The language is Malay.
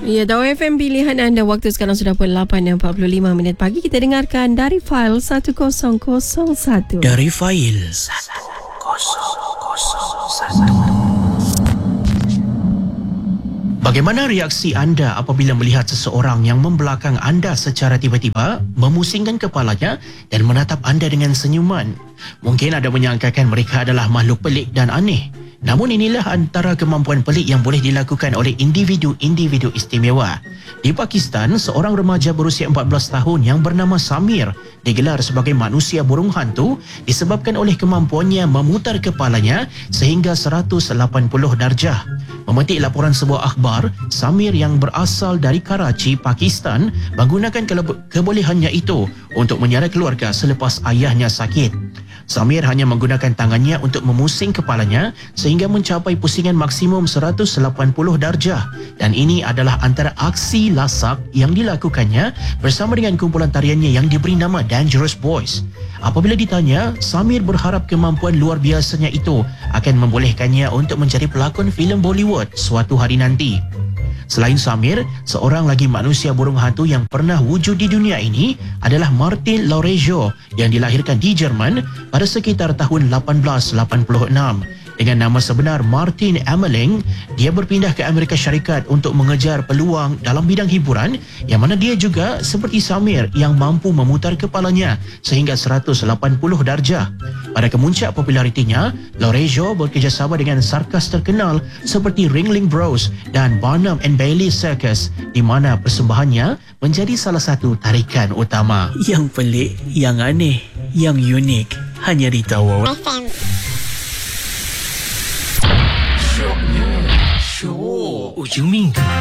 Ya, Dawai FM pilihan anda. Waktu sekarang sudah pukul 8.45 pagi. Kita dengarkan dari File 1001. Dari File 1001. Bagaimana reaksi anda apabila melihat seseorang yang membelakang anda secara tiba-tiba, memusingkan kepalanya dan menatap anda dengan senyuman? Mungkin anda menyangkakan mereka adalah makhluk pelik dan aneh. Namun inilah antara kemampuan pelik yang boleh dilakukan oleh individu-individu istimewa. Di Pakistan, seorang remaja berusia 14 tahun yang bernama Samir digelar sebagai manusia burung hantu disebabkan oleh kemampuannya memutar kepalanya sehingga 180 darjah. Memetik laporan sebuah akhbar, Samir yang berasal dari Karachi, Pakistan menggunakan kebolehannya itu untuk menyara keluarga selepas ayahnya sakit. Samir hanya menggunakan tangannya untuk memusing kepalanya sehingga mencapai pusingan maksimum 180 darjah, dan ini adalah antara aksi lasak yang dilakukannya bersama dengan kumpulan tariannya yang diberi nama Dangerous Boys. Apabila ditanya, Samir berharap kemampuan luar biasanya itu akan membolehkannya untuk menjadi pelakon filem Bollywood suatu hari nanti. Selain Samir, seorang lagi manusia burung hantu yang pernah wujud di dunia ini adalah Martin Laurejo yang dilahirkan di Jerman pada sekitar tahun 1886. Dengan nama sebenar Martin Ameling, dia berpindah ke Amerika Syarikat untuk mengejar peluang dalam bidang hiburan, yang mana dia juga seperti Samir yang mampu memutar kepalanya sehingga 180 darjah. Pada kemuncak popularitinya, Laurejo bekerjasama dengan sarkas terkenal seperti Ringling Bros dan Barnum and Bailey Circus, di mana persembahannya menjadi salah satu tarikan utama. Yang pelik, yang aneh, yang unik hanya di Dawai FM. 我救命！